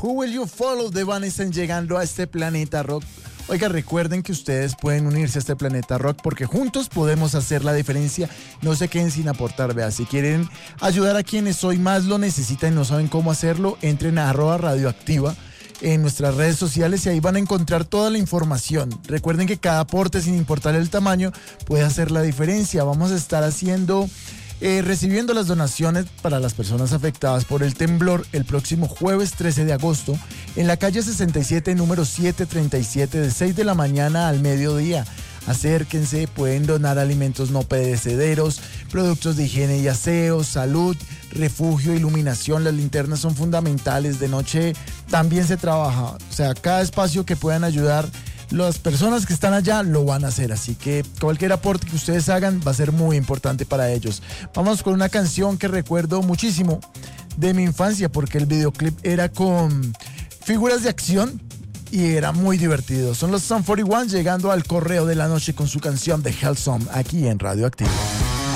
Who Will You Follow de Evanescence llegando a este Planeta Rock. Oiga, recuerden que ustedes pueden unirse a este Planeta Rock porque juntos podemos hacer la diferencia. No se queden sin aportar, vea. Si quieren ayudar a quienes hoy más lo necesitan y no saben cómo hacerlo, entren a @radioactiva en nuestras redes sociales y ahí van a encontrar toda la información. Recuerden que cada aporte, sin importar el tamaño, puede hacer la diferencia. Vamos a estar recibiendo las donaciones para las personas afectadas por el temblor el próximo jueves 13 de agosto en la calle 67, número 737, de 6 de la mañana al mediodía. Acérquense, pueden donar alimentos no perecederos, productos de higiene y aseo, salud, refugio, iluminación. Las linternas son fundamentales. De noche también se trabaja. O sea, cada espacio que puedan ayudar, las personas que están allá lo van a hacer. Así que cualquier aporte que ustedes hagan va a ser muy importante para ellos. Vamos con una canción que recuerdo muchísimo de mi infancia porque el videoclip era con figuras de acción y era muy divertido. Son los Sum 41 llegando al correo de la noche con su canción de Hellsong aquí en Radioactivo.